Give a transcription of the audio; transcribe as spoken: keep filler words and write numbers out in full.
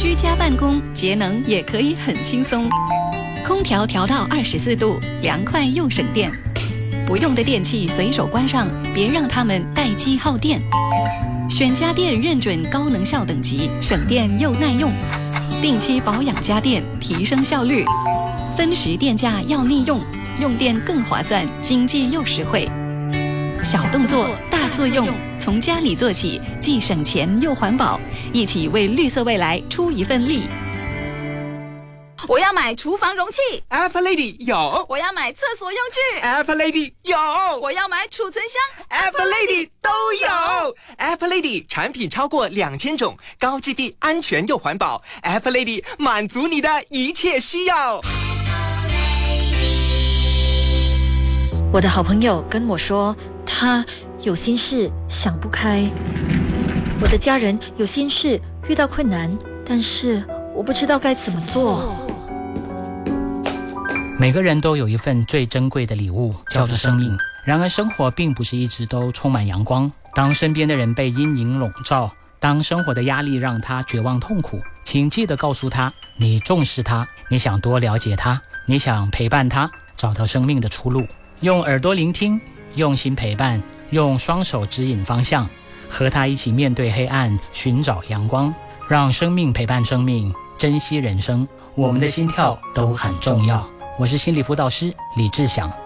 居家办公，节能也可以很轻松。空调调到二十四度，凉快又省电。不用的电器随手关上，别让它们待机耗电。选家电认准高能效等级，省电又耐用。定期保养家电，提升效率。分时电价要利用，用电更划算，经济又实惠。小动作大作用，从家里做起，既省钱又环保，一起为绿色未来出一份力。 我要买厨房容器 Everlady 有， 我要买厕所用具 Everlady 有， 我要买储存箱 Everlady 都有。Everlady 产品超过两千种，高质地、安全又环保。Everlady 满足你的一切需要。 我的好朋友跟我说，他有心事想不开。我的家人有心事遇到困难，但是我不知道该怎么做。 每个人都有一份最珍贵的礼物，叫做生命。然而生活并不是一直都充满阳光，当身边的人被阴影笼罩，当生活的压力让他绝望痛苦，请记得告诉他，你重视他，你想多了解他，你想陪伴他，找到生命的出路。用耳朵聆听，用心陪伴，用双手指引方向，和他一起面对黑暗，寻找阳光，让生命陪伴生命，珍惜人生。我们的心跳都很重要。我是心理辅导师李志祥。